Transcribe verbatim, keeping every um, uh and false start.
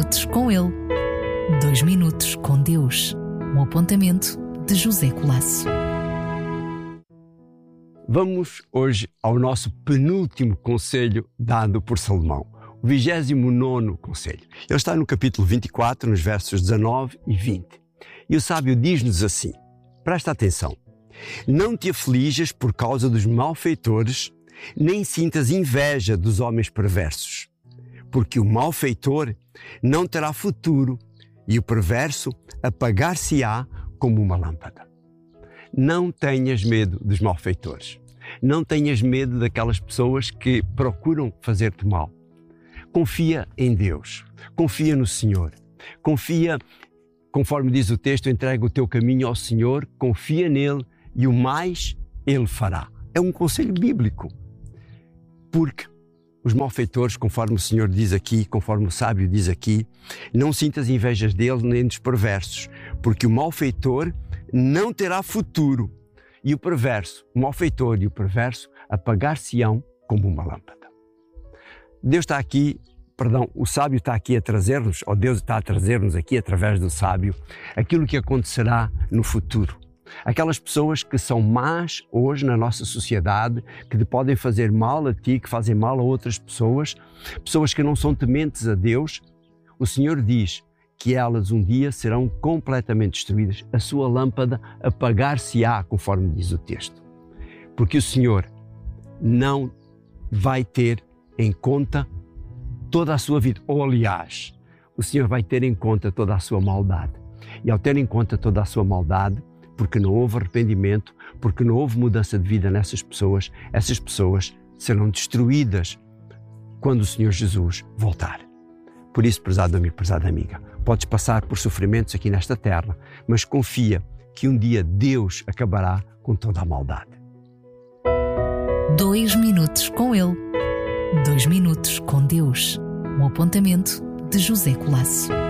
minutos com ele. Dois minutos com Deus. Um apontamento de José Colasso. Vamos hoje ao nosso penúltimo conselho dado por Salomão, o vigésimo nono conselho. Ele está no capítulo vinte e quatro, nos versos dezanove e vinte. E o sábio diz-nos assim, presta atenção, não te aflijas por causa dos malfeitores, nem sintas inveja dos homens perversos, porque o malfeitor não terá futuro e o perverso apagar-se-á como uma lâmpada. Não tenhas medo dos malfeitores. Não tenhas medo daquelas pessoas que procuram fazer-te mal. Confia em Deus. Confia no Senhor. Confia, conforme diz o texto, entrega o teu caminho ao Senhor, confia nele e o mais Ele fará. É um conselho bíblico. Porque os malfeitores, conforme o Senhor diz aqui, conforme o sábio diz aqui, não sintas invejas deles nem dos perversos, porque o malfeitor não terá futuro e o perverso, o malfeitor e o perverso apagar-se-ão como uma lâmpada. Deus está aqui, perdão, o sábio está aqui a trazer-nos, ou Deus está a trazer-nos aqui através do sábio, aquilo que acontecerá no futuro. Aquelas pessoas que são más hoje na nossa sociedade, que te podem fazer mal a ti, que fazem mal a outras pessoas, pessoas que não são tementes a Deus, o Senhor diz que elas um dia serão completamente destruídas. A sua lâmpada apagar-se-á, conforme diz o texto. Porque o Senhor não vai ter em conta toda a sua vida. Ou, aliás, o Senhor vai ter em conta toda a sua maldade. E ao ter em conta toda a sua maldade, porque não houve arrependimento, porque não houve mudança de vida nessas pessoas, essas pessoas serão destruídas quando o Senhor Jesus voltar. Por isso, prezado amigo, prezada amiga, podes passar por sofrimentos aqui nesta terra, mas confia que um dia Deus acabará com toda a maldade. Dois minutos com ele. Dois minutos com Deus. Um apontamento de José Colasso.